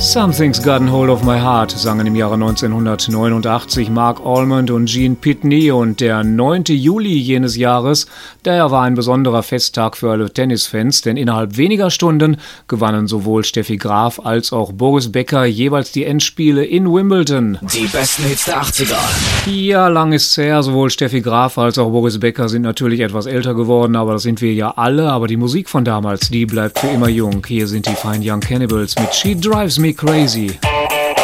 Something's Gotten Hold of My Heart sangen im Jahre 1989 Mark Almond und Gene Pitney, und der 9. Juli jenes Jahres, der war ein besonderer Festtag für alle Tennisfans, denn innerhalb weniger Stunden gewannen sowohl Steffi Graf als auch Boris Becker jeweils die Endspiele in Wimbledon. Die besten Hits der 80er. Ja, lang ist's her, sowohl Steffi Graf als auch Boris Becker sind natürlich etwas älter geworden, aber das sind wir ja alle, aber die Musik von damals, die bleibt für immer jung. Hier sind die Fine Young Cannibals mit She Drives Me Crazy.